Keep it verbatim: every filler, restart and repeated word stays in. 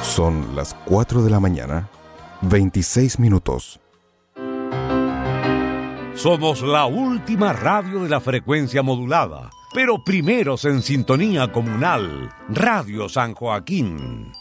Son las cuatro de la mañana, veintiséis minutos. Somos la última radio de la frecuencia modulada, pero primeros en sintonía comunal, Radio San Joaquín.